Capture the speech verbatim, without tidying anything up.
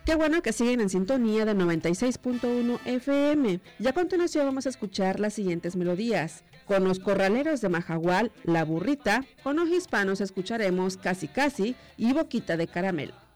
Qué bueno que siguen en sintonía de noventa y seis punto uno F M. Y a continuación vamos a escuchar las siguientes melodías. Con los corraleros de Majahual, La Burrita. Con los hispanos escucharemos Casi Casi y Boquita de Caramelo.